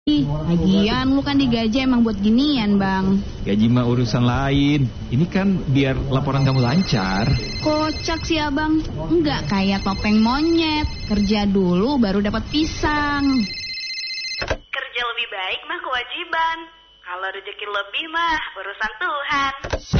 Lagian lu kan digaji emang buat ginian, Bang. Gaji mah urusan lain. Ini kan biar laporan kamu lancar. Kocak sih abang. Enggak kayak topeng monyet. Kerja dulu baru dapat pisang. Kerja lebih baik mah kewajiban. Kalau rezeki lebih mah urusan Tuhan.